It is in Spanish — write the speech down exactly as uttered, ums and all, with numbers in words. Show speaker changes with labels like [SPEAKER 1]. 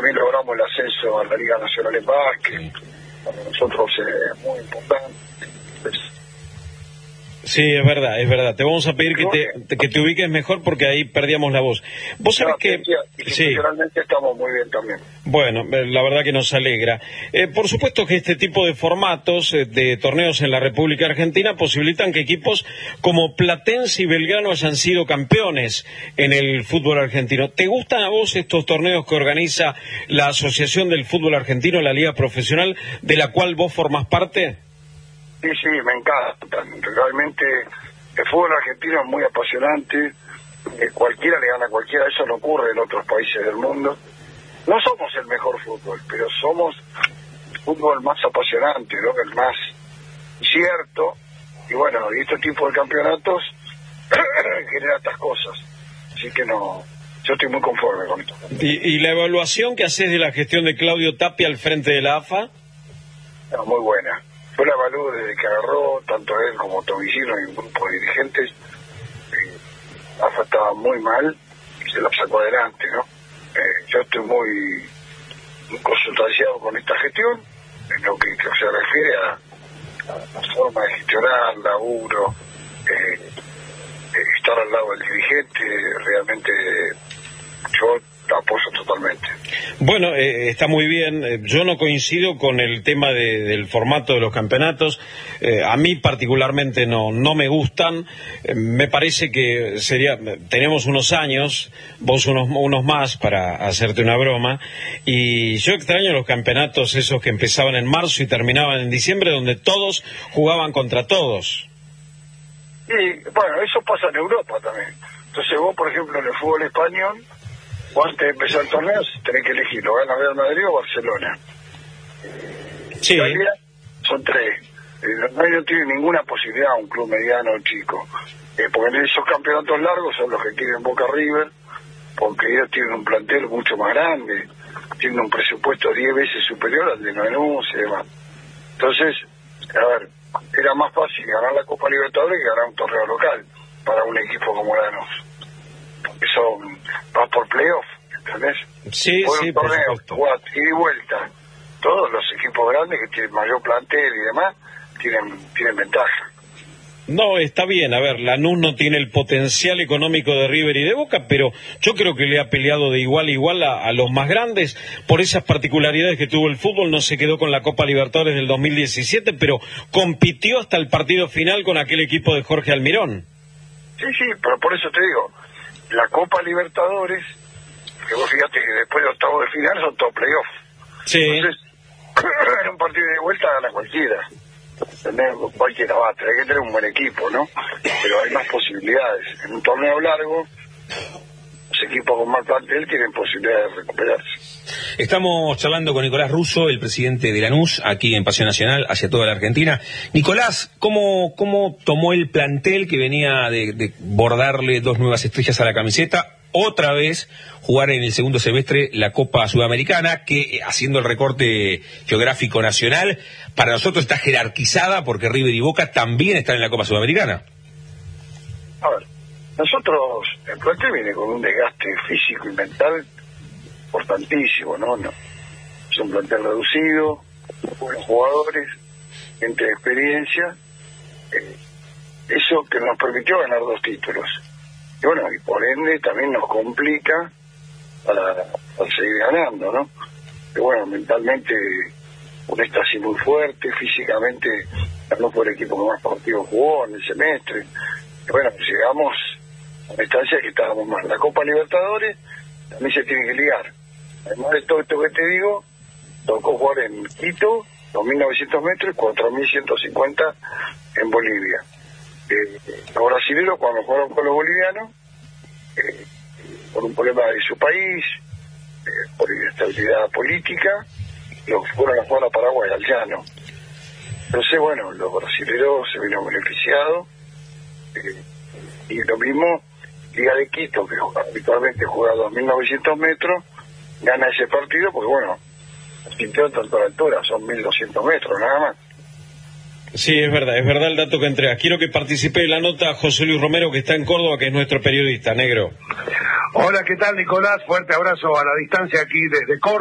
[SPEAKER 1] también logramos el ascenso a la Liga Nacional de Básquet, para nosotros es eh, muy importante. Pues,
[SPEAKER 2] sí, es verdad, es verdad. Te vamos a pedir que te, que te ubiques mejor porque ahí perdíamos la voz. Vos sabés no, que...
[SPEAKER 1] Institucionalmente sí. Estamos muy bien también.
[SPEAKER 2] Bueno, la verdad que nos alegra. Eh, por supuesto que este tipo de formatos eh, de torneos en la República Argentina posibilitan que equipos como Platense y Belgrano hayan sido campeones en el fútbol argentino. ¿Te gustan a vos estos torneos que organiza la Asociación del Fútbol Argentino, la Liga Profesional, de la cual vos formás parte?
[SPEAKER 1] Sí, sí, me encanta. Realmente el fútbol argentino es muy apasionante. Eh, cualquiera le gana a cualquiera. Eso no ocurre en otros países del mundo. No somos el mejor fútbol, pero somos el fútbol más apasionante, ¿no? El más cierto. Y bueno, y este tipo de campeonatos genera estas cosas. Así que no, yo estoy muy conforme con esto.
[SPEAKER 2] ¿Y, y la evaluación que haces de la gestión de Claudio Tapia al frente de la A F A?
[SPEAKER 1] No, muy buena. Yo la evalúo desde que agarró, tanto él como Tobillino y un grupo de dirigentes. Eh, A F A estaba muy mal y se la sacó adelante, ¿no? Eh, yo estoy muy, muy consultanciado con esta gestión, en lo que, que se refiere a, a la forma de gestionar, laburo, eh, eh, estar al lado del dirigente, realmente yo la apoyo totalmente.
[SPEAKER 2] Bueno, eh, está muy bien. Eh, yo no coincido con el tema de, del formato de los campeonatos. Eh, a mí particularmente no no me gustan. Eh, me parece que sería, tenemos unos años, vos unos unos más para hacerte una broma, y yo extraño los campeonatos esos que empezaban en marzo y terminaban en diciembre, donde todos jugaban contra todos.
[SPEAKER 1] Y bueno, eso pasa en Europa también. Entonces vos, por ejemplo, en el fútbol español, antes de empezar el torneo tenés que elegir, ¿lo gana Real Madrid o Barcelona?
[SPEAKER 2] Sí.
[SPEAKER 1] Italia son tres. Eh, no, no tiene ninguna posibilidad un club mediano o chico. Eh, porque en esos campeonatos largos son los que quieren Boca River, porque ellos tienen un plantel mucho más grande, tienen un presupuesto diez veces superior al de Lanús y demás. Entonces, a ver, era más fácil ganar la Copa Libertadores que ganar un torneo local para un equipo como Lanús. Porque son, vas por playoff, ¿entendés?
[SPEAKER 2] Sí,
[SPEAKER 1] por
[SPEAKER 2] sí,
[SPEAKER 1] un torneo,
[SPEAKER 2] por supuesto.
[SPEAKER 1] jugás ida y vuelta. Todos los equipos grandes que tienen mayor plantel y demás tienen, tienen ventaja.
[SPEAKER 2] No, está bien, a ver, Lanús no tiene el potencial económico de River y de Boca, pero yo creo que le ha peleado de igual a igual a, a los más grandes. Por esas particularidades que tuvo el fútbol, no se quedó con la Copa Libertadores del dos mil diecisiete, pero compitió hasta el partido final con aquel equipo de Jorge Almirón.
[SPEAKER 1] Sí, sí, pero por eso te digo, la Copa Libertadores, que vos fíjate que después de octavos de final son todos playoffs.
[SPEAKER 2] Sí.
[SPEAKER 1] Entonces, en un partido de vuelta gana cualquiera. Tener cualquiera va, tenés que tener un buen equipo, ¿no? Pero hay más posibilidades. En un torneo largo, los equipos con más plantel tienen posibilidades de recuperarse.
[SPEAKER 3] Estamos charlando con Nicolás Russo, el presidente de Lanús, aquí en Pasión Nacional, hacia toda la Argentina. Nicolás, ¿cómo, cómo tomó el plantel que venía de, de bordarle dos nuevas estrellas a la camiseta? Otra vez jugar en el segundo semestre la Copa Sudamericana, que haciendo el recorte geográfico nacional, para nosotros está jerarquizada porque River y Boca también están en la Copa Sudamericana.
[SPEAKER 1] A ver, nosotros, el plantel viene con un desgaste físico y mental importantísimo, ¿no? no es un plantel reducido, buenos jugadores, gente de experiencia, eh, eso que nos permitió ganar dos títulos. Y bueno, y por ende también nos complica para, para seguir ganando, ¿no? Pero bueno, mentalmente uno está así muy fuerte, físicamente ganó por el equipo que más partidos jugó en el semestre. Y bueno, llegamos a una instancia que estábamos mal. La Copa Libertadores también se tiene que ligar. Además de todo esto que te digo, tocó jugar en Quito, dos mil novecientos metros, y cuatro mil ciento cincuenta en Bolivia. Eh, los brasileños, cuando jugaron con los bolivianos, eh, por un problema de su país, eh, por inestabilidad política, los fueron a jugar a Paraguay, al llano. Entonces, bueno, los brasileños se vieron beneficiados, eh, y lo mismo, Liga de Quito, que habitualmente juega a dos mil novecientos metros, gana ese partido, porque bueno, sintió tanto la altura, son mil doscientos metros, nada más.
[SPEAKER 2] Sí, es verdad, es verdad el dato que entregas. Quiero que participe de la nota José Luis Romero, que está en Córdoba, que es nuestro periodista, negro.
[SPEAKER 4] Hola, ¿qué tal, Nicolás? Fuerte abrazo a la distancia aquí desde Córdoba.